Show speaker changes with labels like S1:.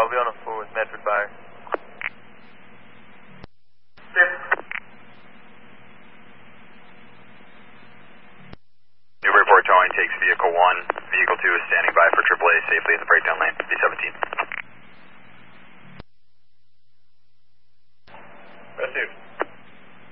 S1: I'll be on a 4 with Medford Fire.
S2: Newburyport towing takes vehicle 1. Vehicle 2 is standing by for AAA safely in the breakdown lane. B-17.